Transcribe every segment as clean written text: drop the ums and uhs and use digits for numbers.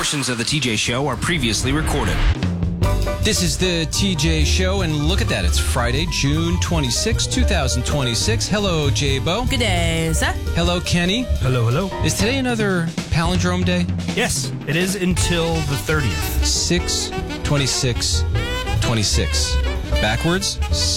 Portions of the TJ Show are previously recorded. This is the TJ Show, and look at that. It's Friday, June 26, 2026. Hello, J-Bo. Good day, sir. Hello, Kenny. Hello, hello. Is today another palindrome day? Yes, it is until the 30th. 6/26/26. Backwards,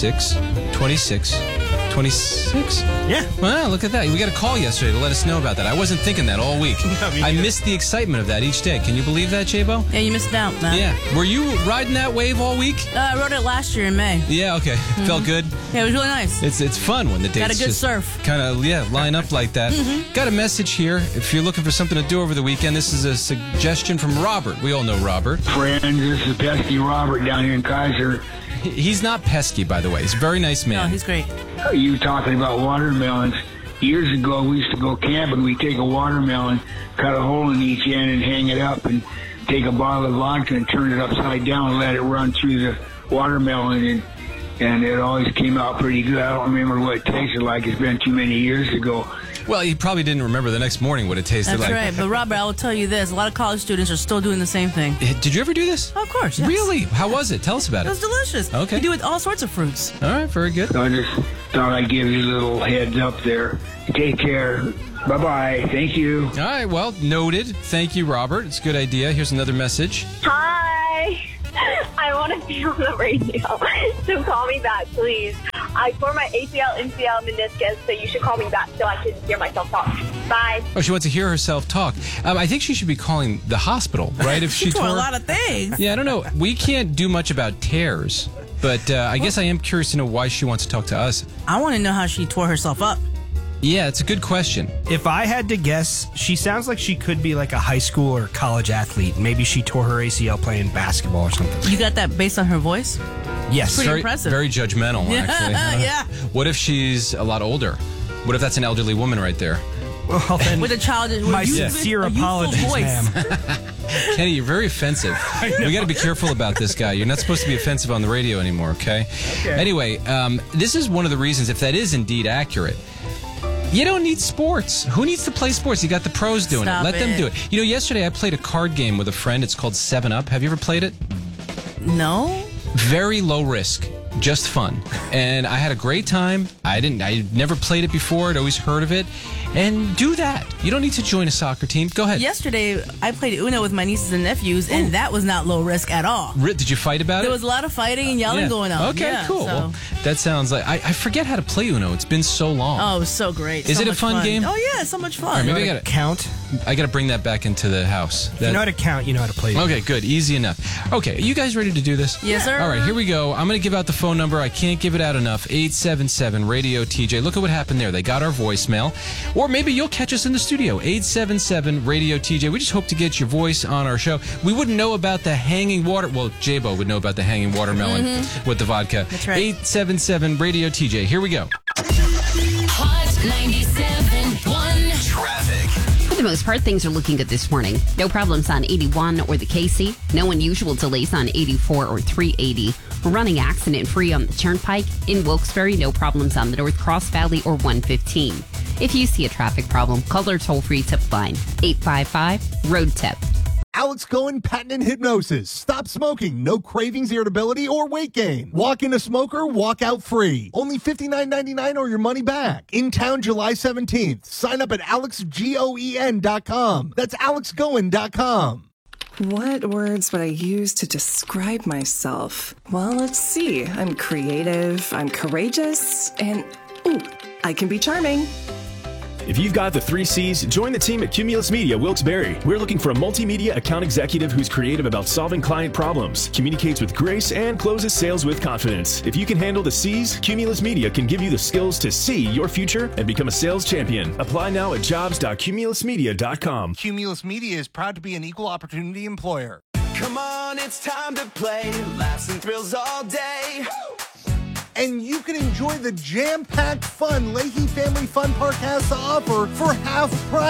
6/26/26. Yeah. Wow, look at that. We got a call yesterday to let us know about that. I wasn't thinking that all week. No, me I neither. missed the excitement of that each day. Can you believe that, J-Bo? Yeah, you missed out, man. Yeah. Were you riding that wave all week? I rode it last year in May. Yeah, okay. Felt good? Yeah, it was really nice. It's fun when the dates Got a good just surf. kind of line up like that. Got a message here. If you're looking for something to do over the weekend, this is a suggestion from Robert. We all know Robert. Friends, this is Pesky Robert down here in Kaiser. He's not pesky, by the way. He's a very nice man. No, he's great. You talking about watermelons. Years ago, we used to go camping. We'd take a watermelon, cut a hole in each end, and hang it up, and take a bottle of vodka and turn it upside down and let it run through the watermelon, and it always came out pretty good. I don't remember what it tasted like. It's been too many years ago. Well, he probably didn't remember the next morning what it tasted That's like. right. But Robert, I will tell you this. A lot of college students are still doing the same thing. Did you ever do this? Oh, of course, yes. Really? How was it? Tell us about It it. was delicious. Okay. You do it with all sorts of fruits. All right, very good. So I just thought I'd give you a little heads up there. Take care. Bye-bye. Thank you. All right, well, noted. Thank you, Robert. It's a good idea. Here's another message. Hi. I want to be on the radio, so call me back, please. I tore my ACL, MCL, meniscus, so you should call me back so I can hear myself talk. Bye. Oh, she wants to hear herself talk. I think she should be calling the hospital, right? If She tore a lot of things. Yeah, I don't know. We can't do much about tears, but I guess I am curious to know why she wants to talk to us. I want to know how she tore herself up. Yeah, it's a good question. If I had to guess, she sounds like she could be like a high school or college athlete. Maybe she tore her ACL playing basketball or something. You got that based on her voice? Yes. Pretty Very, impressive. very judgmental, actually. Yeah. What if she's a lot older? What if that's an elderly woman right there? Well, then, With a child, my with sincere a youthful apologies, voice. ma'am. Kenny, you're very offensive. We got to be careful about this guy. You're not supposed to be offensive on the radio anymore, okay? Anyway, this is one of the reasons, if that is indeed accurate, you don't need sports. Who needs to play sports? You got the pros doing Stop it. Let them it. do it. You know, yesterday I played a card game with a friend. It's called 7-Up. Have you ever played it? No? Very low risk, just fun. And I had a great time. I never played it before. I'd always heard of it. And do that. You don't need to join a soccer team. Go ahead. Yesterday, I played Uno with my nieces and nephews, and that was not low risk at all. Did you fight about it? There was a lot of fighting and yelling Yeah. going on. Okay, Yeah, cool. so- Well, that sounds like... I forget how to play Uno. It's been so long. Oh, it was so great. Is So it a much fun game? Oh, yeah, it's so much fun. All right, maybe You know how to count? I got to bring that back into the house. If you know how to count, you know how to play. Okay, good. Easy enough. Okay, are you guys ready to do this? Yes, sir. All right, here we go. I'm going to give out the phone number. I can't give it out enough. 877-RADIO-TJ. Look at what happened there. They got our voicemail. Or maybe you'll catch us in the studio. 877-RADIO-TJ. We just hope to get your voice on our show. We wouldn't know about the hanging water... Well, J-Bo would know about the hanging watermelon with the vodka. That's right. 877-RADIO-TJ. Here we go. Hot 97.1 Traffic. For the most part, things are looking good this morning. No problems on 81 or the KC. No unusual delays on 84 or 380. We're running accident-free on the Turnpike. In Wilkes-Barre, no problems on the North Cross Valley or 115. If you see a traffic problem, call our toll-free tip line, 855-ROAD-TIP. Alex Cohen Patent and Hypnosis. Stop smoking. No cravings, irritability, or weight gain. Walk in a smoker, walk out free. Only $59.99 or your money back. In town July 17th. Sign up at alexgoen.com. That's alexgoen.com. What words would I use to describe myself? Well, let's see. I'm creative, I'm courageous, and ooh, I can be charming. If you've got the 3 C's, join the team at Cumulus Media Wilkes-Barre. We're looking for a multimedia account executive who's creative about solving client problems, communicates with grace, and closes sales with confidence. If you can handle the C's, Cumulus Media can give you the skills to see your future and become a sales champion. Apply now at jobs.cumulusmedia.com. Cumulus Media is proud to be an equal opportunity employer. Come on, it's time to play. Laughs and thrills all day. And you can enjoy the jam-packed fun Leahy Family Fun Park has to offer for half price.